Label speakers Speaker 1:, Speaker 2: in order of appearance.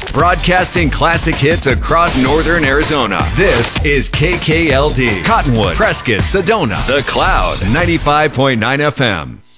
Speaker 1: Broadcasting classic hits across northern Arizona. This is KKLD. Cottonwood, Prescott, Sedona. The Cloud, 95.9 FM.